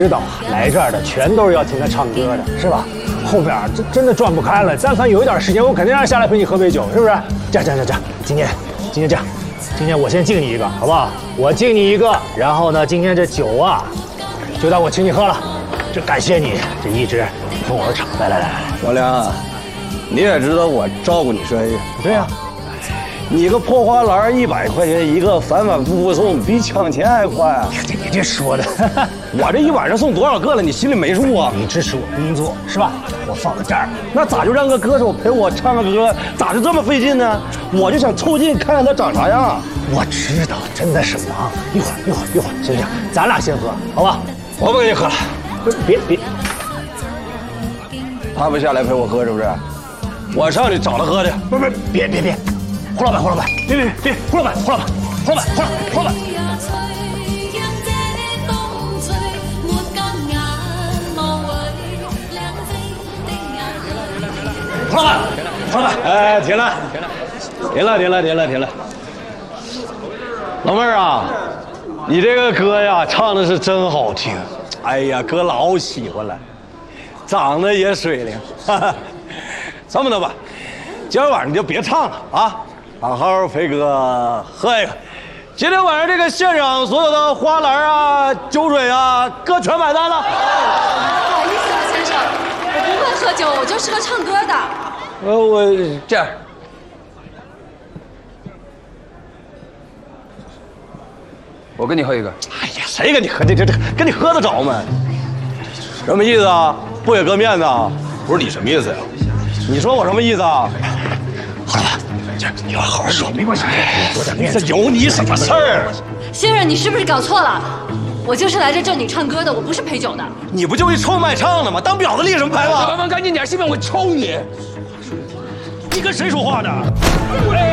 知道来这儿的全都是要听他唱歌的，是吧？后边真的转不开了。但凡有一点时间，我肯定让下来陪你喝杯酒，是不是？这样，今天这样，今天我先敬你一个，好不好？我敬你一个，然后呢，今天这酒啊，就当我请你喝了，这感谢你这一直捧我场。来， 老梁啊，你也知道我照顾你专业。 对呀。 你个破花篮100块钱一个，反复送，比抢钱还快啊！ 你这说的， 我这一晚上送多少个了？你心里没数啊？ 你支持我工作是吧？我放在这儿， 那咋就让个歌手陪我唱个歌，咋就这么费劲呢？我就想凑近看看他长啥样。 我知道，真的是忙。一会儿，先这样，咱俩先喝，好吧？ 我不跟你喝了， 别， 他不下来陪我喝是不是？我上去找他喝去。 不是，别。胡老板，别，胡老板，胡老板， 哎，停了，老妹儿啊，你这个歌呀唱的是真好听，哎呀，哥老喜欢了，长得也水灵，哈哈。这么的吧，今儿晚上你就别唱了啊。好好陪哥喝一个，今天晚上这个现场所有的花篮啊、酒水啊，哥全买单了。 不好意思啊，先生，我不会喝酒，我就是个唱歌的。 我这样， 我跟你喝一个。 哎呀，谁跟你喝？这跟你喝得着吗？什么意思啊？不给哥面子啊？不是你什么意思呀？你说我什么意思啊？好了。你要好好说，没关系，多点面子。这有你什么事儿？ 先生，你是不是搞错了？我就是来这正经唱歌的，我不是陪酒的。 你不就一臭卖唱的吗？当婊子立什么牌坊？ 赶紧点，信不然我抽你！ 你跟谁说话呢？ 哎